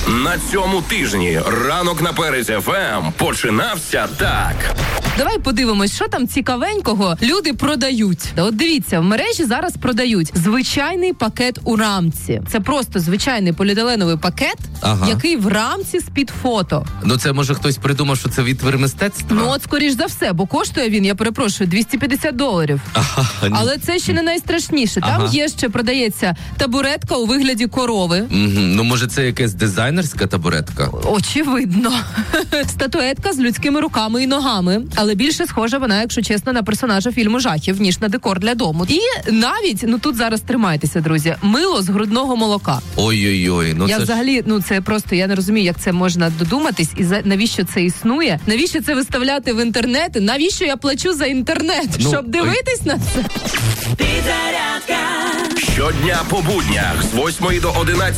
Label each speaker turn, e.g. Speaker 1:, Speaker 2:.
Speaker 1: На цьому тижні ранок на Перезі ФМ починався так.
Speaker 2: Давай подивимось, що там цікавенького люди продають. От дивіться, в мережі зараз продають звичайний пакет у рамці. Це просто звичайний поліетиленовий пакет, який в рамці з-під фото.
Speaker 3: Ну це може хтось придумав, що це відтвір мистецтва?
Speaker 2: Ну от скоріш за все, бо коштує він, я перепрошую, $250. Але це ще не найстрашніше. Там є ще, продається табуретка у вигляді корови.
Speaker 3: Ну може це якась дизайнерська табуретка?
Speaker 2: Очевидно. Статуетка з людськими руками і ногами. Але більше схожа вона, якщо чесно, на персонажа фільму жахів, ніж на декор для дому. І навіть, тут зараз тримайтеся, друзі, мило з грудного молока.
Speaker 3: Ой-ой-ой.
Speaker 2: Я взагалі, це просто, я не розумію, як це можна додуматись, і навіщо це існує, навіщо це виставляти в інтернет, навіщо я плачу за інтернет, щоб дивитись на це?
Speaker 1: Щодня по буднях з 8 до 11